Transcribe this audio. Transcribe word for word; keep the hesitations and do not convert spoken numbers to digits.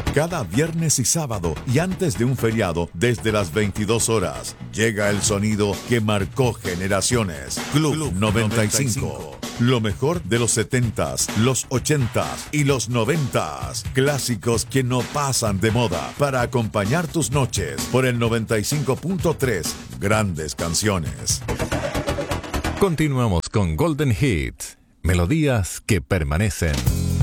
Cada viernes y sábado y antes de un feriado desde las veintidós horas llega el sonido que marcó generaciones. Club, Club noventa y cinco. Lo mejor de los setentas, los ochentas y los noventas. Clásicos que no pasan de moda para acompañar tus noches por el noventa y cinco punto tres. Grandes canciones. Continuamos con Golden Hits, melodías que permanecen.